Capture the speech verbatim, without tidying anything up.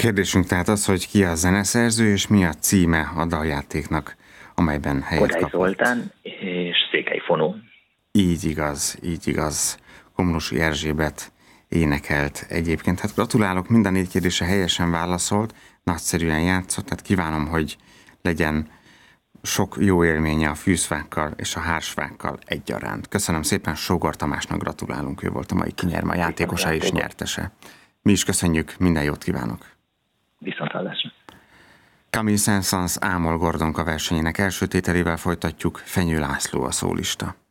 Kérdésünk tehát az, hogy ki a zeneszerző, és mi a címe a daljátéknak, amelyben helyet Kodály kapott. Zoltán és Székely Fonó. Így igaz, így igaz. Komlósi Erzsébet énekelt egyébként. Hát gratulálok, minden négy kérdése helyesen válaszolt, nagyszerűen játszott, tehát kívánom, hogy legyen sok jó élménye a fűszfákkal és a hársfákkal egyaránt. Köszönöm szépen, Sógor Tamásnak gratulálunk, ő volt a mai kinyerme játékosa és nyertese. Mi is köszönjük, minden jót kívánok! Viszonthallásra! Camille Saint-Saëns Ámol Gordonka versenyének első tételével folytatjuk, Fenyő László a szólista.